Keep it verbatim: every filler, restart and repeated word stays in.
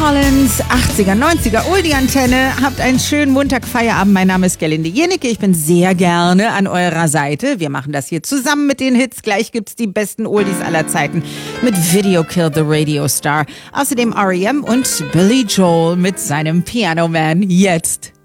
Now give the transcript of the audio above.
Collins, achtziger, neunziger, Oldie-Antenne. Habt einen schönen Montag-Feierabend. Mein Name ist Gerlinde Jennecke. Ich bin sehr gerne an eurer Seite. Wir machen das hier zusammen mit den Hits. Gleich gibt's die besten Oldies aller Zeiten mit Video Kill the Radio Star. Außerdem R E M und Billy Joel mit seinem Piano Man. Jetzt